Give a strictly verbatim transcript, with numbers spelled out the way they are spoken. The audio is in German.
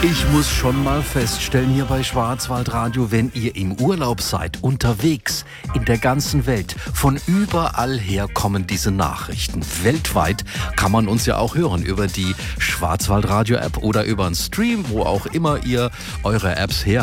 Ich muss schon mal feststellen hier bei Schwarzwaldradio, wenn ihr im Urlaub seid, unterwegs in der ganzen Welt, von überall her kommen diese Nachrichten. Weltweit kann man uns ja auch hören über die Schwarzwaldradio-App oder über einen Stream, wo auch immer ihr eure Apps her